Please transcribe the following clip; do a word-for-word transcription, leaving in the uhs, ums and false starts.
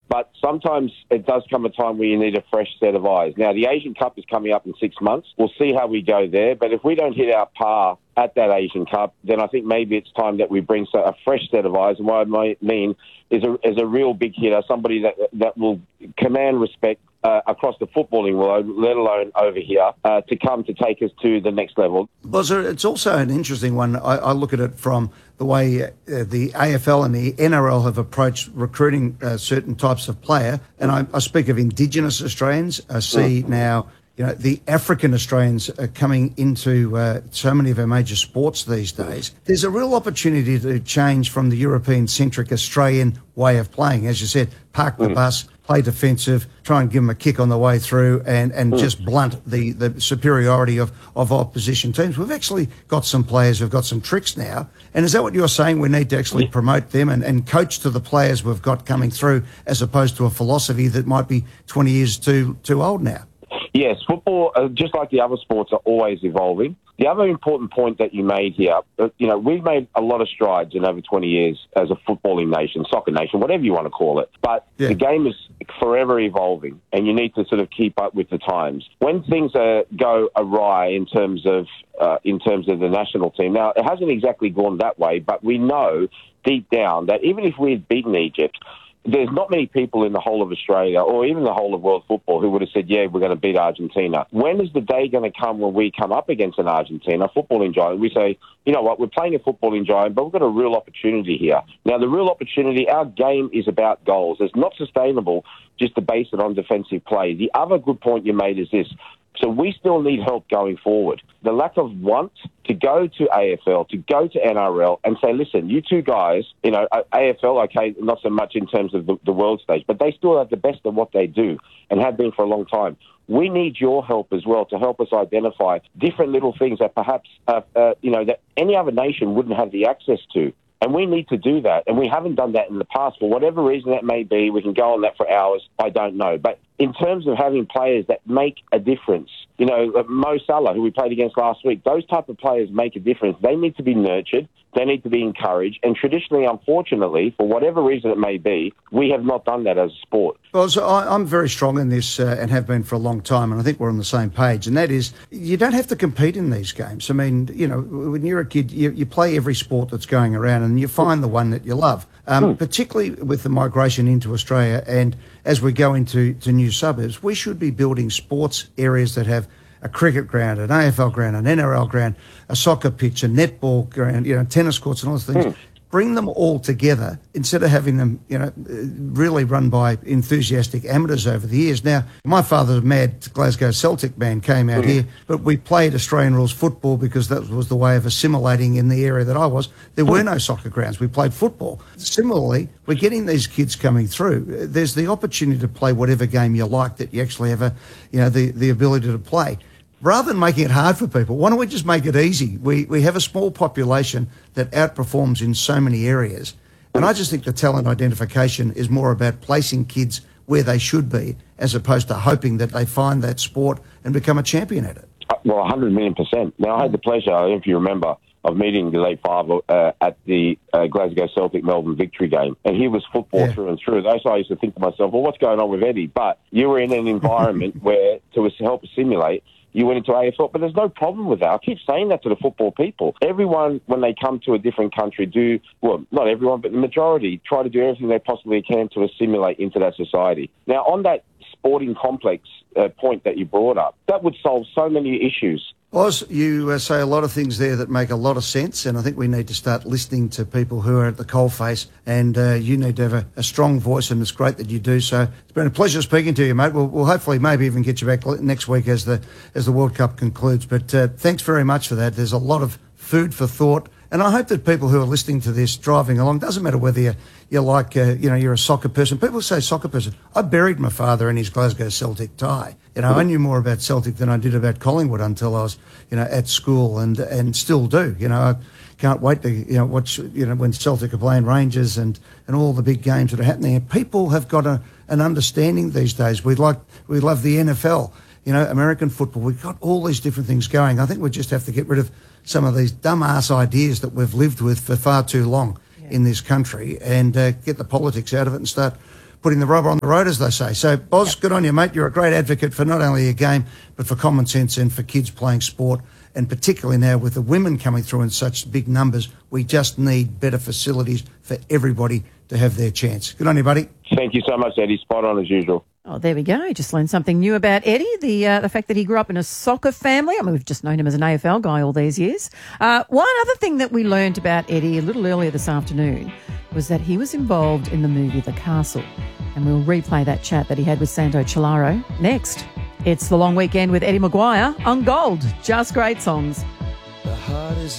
But sometimes it does come a time where you need a fresh set of eyes. Now, the Asian Cup is coming up in six months. We'll see how we go there. But if we don't hit our par at that Asian Cup, then I think maybe it's time that we bring a fresh set of eyes. And what I mean is a, is a real big hitter, somebody that that will command respect uh, across the footballing world, let alone over here, uh, to come to take us to the next level. Well, so it's also an interesting one. I, I look at it from the way uh, the A F L and the N R L have approached recruiting uh, certain types of player. And I, I speak of Indigenous Australians. I see mm. now, you know, the African Australians are coming into uh, so many of our major sports these days. There's a real opportunity to change from the European-centric Australian way of playing. As you said, park the mm. bus, play defensive, try and give them a kick on the way through and, and mm. just blunt the, the superiority of, of opposition teams. We've actually got some players who've got some tricks now. And is that what you're saying? We need to actually yeah. promote them and, and coach to the players we've got coming through as opposed to a philosophy that might be twenty years too too old now? Yes, football, uh, just like the other sports, are always evolving. The other important point that you made here, uh, you know, we've made a lot of strides in over twenty years as a footballing nation, soccer nation, whatever you want to call it. But yeah. the game is forever evolving, and you need to sort of keep up with the times. When things uh, go awry in terms of uh, in terms of the national team, now it hasn't exactly gone that way, but we know deep down that even if we had beaten Egypt, there's not many people in the whole of Australia or even the whole of world football who would have said, yeah, we're going to beat Argentina. When is the day going to come when we come up against an Argentina, a footballing giant? We say, you know what, we're playing a footballing giant, but we've got a real opportunity here. Now, the real opportunity, our game is about goals. It's not sustainable just to base it on defensive play. The other good point you made is this. So we still need help going forward. The lack of want to go to A F L, to go to N R L and say, listen, you two guys, you know, A F L, okay, not so much in terms of the, the world stage, but they still have the best of what they do and have been for a long time. We need your help as well to help us identify different little things that perhaps, uh, uh, you know, that any other nation wouldn't have the access to. And we need to do that. And we haven't done that in the past. For whatever reason that may be, we can go on that for hours. I don't know. But in terms of having players that make a difference, you know, Mo Salah, who we played against last week, those type of players make a difference. They need to be nurtured. They need to be encouraged. And traditionally, unfortunately, for whatever reason it may be, we have not done that as a sport. Well, so I, I'm very strong in this uh, and have been for a long time, and I think we're on the same page, and that is you don't have to compete in these games. I mean, you know, when you're a kid, you, you play every sport that's going around and you find the one that you love, um, hmm. particularly with the migration into Australia. And as we go into to new suburbs, we should be building sports areas that have a cricket ground, an A F L ground, an N R L ground, a soccer pitch, a netball ground, you know, tennis courts and all those things. Mm. Bring them all together instead of having them, you know, really run by enthusiastic amateurs over the years. Now, my father's mad Glasgow Celtic man came out mm. here, but we played Australian rules football because that was the way of assimilating in the area that I was. There were no soccer grounds. We played football. Similarly, we're getting these kids coming through. There's the opportunity to play whatever game you like that you actually have a, you know, the, the ability to play. Rather than making it hard for people, why don't we just make it easy? We we have a small population that outperforms in so many areas. And I just think the talent identification is more about placing kids where they should be as opposed to hoping that they find that sport and become a champion at it. Well, one hundred million percent. Now, I had the pleasure, I don't know if you remember, of meeting the late father uh, at the uh, Glasgow Celtic Melbourne victory game. And he was football yeah. through and through. That's why I used to think to myself, well, what's going on with Eddie? But you were in an environment where, to help assimilate, you went into A F L, but there's no problem with that. I keep saying that to the football people. Everyone, when they come to a different country, do, well, not everyone, but the majority, try to do everything they possibly can to assimilate into that society. Now, on that sporting complex uh, point that you brought up, that would solve so many issues. Oz, you uh, say a lot of things there that make a lot of sense, and I think we need to start listening to people who are at the coalface, and uh, you need to have a, a strong voice, and it's great that you do so. It's been a pleasure speaking to you, mate. We'll, we'll hopefully maybe even get you back next week as the as the World Cup concludes, but uh, thanks very much for that. There's a lot of food for thought, and I hope that people who are listening to this driving along, doesn't matter whether you're, you're like, uh, you know, you're a soccer person. People say soccer person. I buried my father in his Glasgow Celtic tie. You know, I knew more about Celtic than I did about Collingwood until I was, you know, at school, and and still do. You know, I can't wait to, you know, watch, you know, when Celtic are playing Rangers and, and all the big games that are happening. And people have got a, an understanding these days. We like, we love the N F L, you know, American football. We've got all these different things going. I think we just have to get rid of some of these dumbass ideas that we've lived with for far too long yeah. in this country, and uh, get the politics out of it and start putting the rubber on the road, as they say. So, Boz, good on you, mate. You're a great advocate for not only a game, but for common sense and for kids playing sport. And particularly now with the women coming through in such big numbers, we just need better facilities for everybody to have their chance. Good on you, buddy. Thank you so much, Eddie. Spot on as usual. Oh, there we go. Just learned something new about Eddie, the uh, the fact that he grew up in a soccer family. I mean, we've just known him as an A F L guy all these years. Uh, one other thing that we learned about Eddie a little earlier this afternoon was that he was involved in the movie The Castle. And we'll replay that chat that he had with Santo Chilaro next. It's The Long Weekend with Eddie Maguire on Gold. Just great songs. The heart is